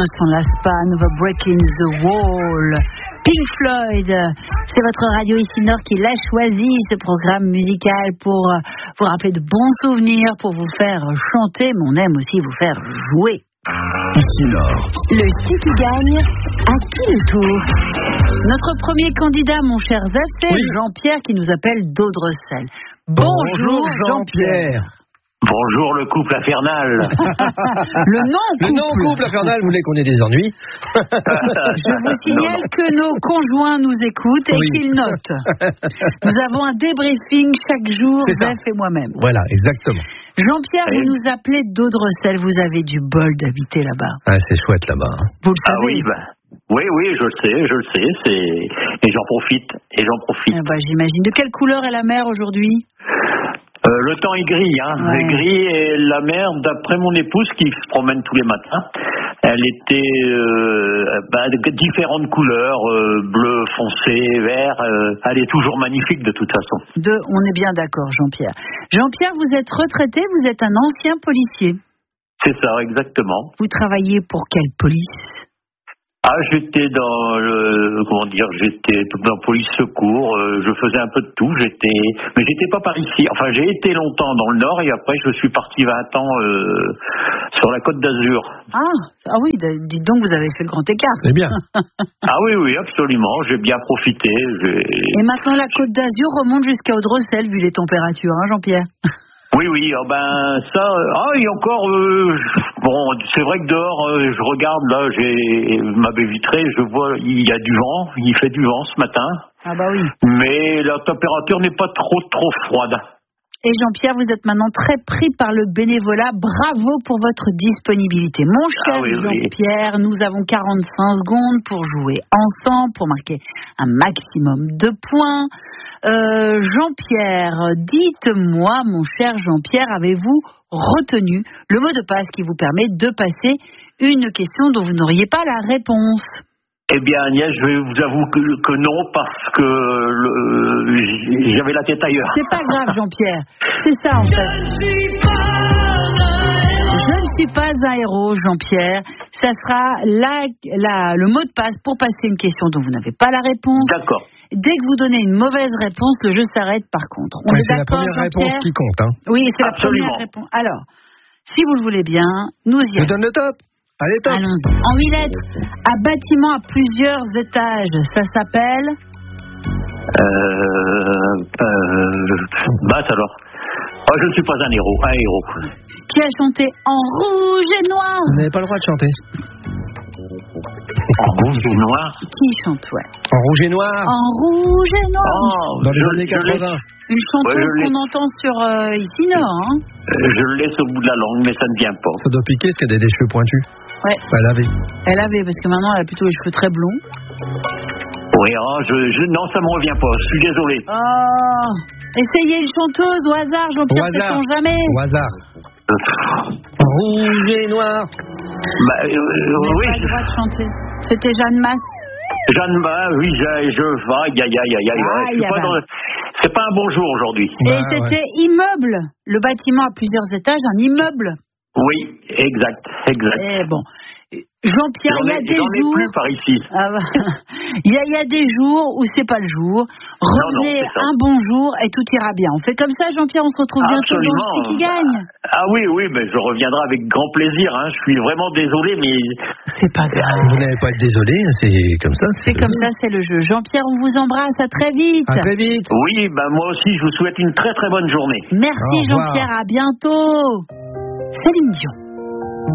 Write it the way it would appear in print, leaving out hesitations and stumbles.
ne s'en lasse pas, Never Breaking the Wall. Pink Floyd, c'est votre radio ici Nord qui l'a choisi, ce programme musical pour vous rappeler de bons souvenirs, pour vous faire chanter, mais on aime aussi vous faire jouer. Ici Nord. Le qui gagne, à qui le tour? Notre premier candidat, mon cher Zef, c'est Jean-Pierre qui nous appelle d'Audrecel. Bonjour Jean-Pierre. Bonjour le couple infernal. Le non-couple infernal, vous voulez qu'on ait des ennuis? Je vous signale que nos conjoints nous écoutent et qu'ils notent. Nous avons un débriefing chaque jour, Zef et moi-même. Voilà, exactement. Jean-Pierre, vous nous appelez d'Audrecel, vous avez du bol d'habiter là-bas. Ah, c'est chouette là-bas. Hein. Vous le savez? Oui, je le sais, et j'en profite. J'imagine. De quelle couleur est la mer aujourd'hui? Le temps est gris, est gris, et la mer, d'après mon épouse qui se promène tous les matins, elle était de différentes couleurs, bleu, foncé, vert, elle est toujours magnifique de toute façon. On est bien d'accord, Jean-Pierre. Jean-Pierre, vous êtes retraité, vous êtes un ancien policier. C'est ça, exactement. Vous travaillez pour quelle police? J'étais dans j'étais dans police secours, je faisais un peu de tout, mais j'étais pas par ici. Enfin, j'ai été longtemps dans le Nord et après je suis parti 20 ans sur la Côte d'Azur. Ah oui, dites donc, vous avez fait le grand écart. C'est bien. Oui, absolument, j'ai bien profité. Et maintenant la Côte d'Azur remonte jusqu'à Audrecel vu les températures, Jean-Pierre. Oui, il y a encore, c'est vrai que dehors, je regarde, là, j'ai ma baie vitrée, je vois, il y a du vent, il fait du vent ce matin. Ah bah oui. Mais la température n'est pas trop froide. Et Jean-Pierre, vous êtes maintenant très pris par le bénévolat. Bravo pour votre disponibilité. Mon cher Jean-Pierre, nous avons 45 secondes pour jouer ensemble, pour marquer un maximum de points. Jean-Pierre, dites-moi, mon cher Jean-Pierre, avez-vous retenu le mot de passe qui vous permet de passer une question dont vous n'auriez pas la réponse? Eh bien, Agnès, je vous avoue que non, parce que j'avais la tête ailleurs. C'est pas grave, Jean-Pierre. C'est ça, en fait. Je ne suis pas un héros, Jean-Pierre. Ça sera le mot de passe pour passer une question dont vous n'avez pas la réponse. D'accord. Dès que vous donnez une mauvaise réponse, le jeu s'arrête par contre. C'est la première réponse qui compte. Oui, c'est la première réponse. Alors, si vous le voulez bien, nous y allons. Je donne le top. Allez, top. Allons-y. En 8 lettres, un bâtiment à plusieurs étages, ça s'appelle alors. Je ne suis pas un héros. Qui a chanté En rouge et noir? Vous n'avez pas le droit de chanter. En rouge et noir? Qui chante, En rouge et noir? En rouge et noir. Dans les années 80. Une chanteuse qu'on entend sur ici Nord. Je le laisse au bout de la langue, mais ça ne vient pas. Ça doit piquer parce qu'elle a des cheveux pointus. Ouais. Elle avait, parce que maintenant elle a plutôt les cheveux très blonds. Oui, non, ça me revient pas. Je suis désolé. Essayez une chanteuse au hasard, Jean-Pierre, sait-on jamais. Au hasard. Rouge et noir. Pas le droit de chanter. C'était Jeanne Masse. Jeanne Masse, oui, c'est pas un bon jour aujourd'hui. Et c'était immeuble. Le bâtiment à plusieurs étages, un immeuble. Oui, exact. Et bon. Jean-Pierre, il y a des jours. Plus par ici. Il y a des jours où c'est pas le jour. Revenez un bon jour et tout ira bien. On fait comme ça, Jean-Pierre, on se retrouve bientôt dans le qui gagne. Oui, mais je reviendrai avec grand plaisir. Je suis vraiment désolé, mais. C'est pas grave. Vous n'allez pas être désolé, c'est comme ça. C'est comme ça, c'est le jeu. Jean-Pierre, on vous embrasse, à très vite. À très vite. Oui, moi aussi, je vous souhaite une très très bonne journée. Merci Jean-Pierre, à bientôt. Céline Dion.